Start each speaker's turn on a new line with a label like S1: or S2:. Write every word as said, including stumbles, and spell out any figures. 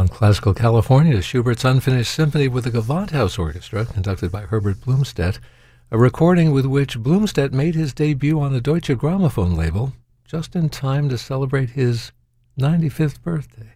S1: From classical California to Schubert's Unfinished Symphony with the Gewandhaus Orchestra, conducted by Herbert Blomstedt, a recording with which Blomstedt made his debut on the Deutsche Grammophon label just in time to celebrate his ninety-fifth birthday.